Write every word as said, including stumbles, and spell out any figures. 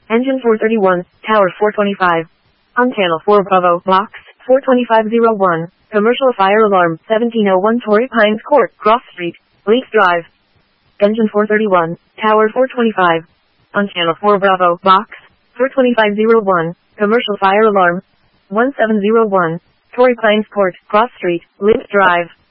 Engine four thirty-one, Tower four twenty-five. On channel four Bravo, Box four twenty-five oh one. Commercial fire alarm, seventeen oh one Torrey Pines Court, Cross Street, Leaks Drive. Engine four thirty-one, Tower four twenty-five. On channel four Bravo, Box four twenty-five oh one. Commercial fire alarm, one seven oh one. Torrey Pines Court, Cross Street, Leaks Drive.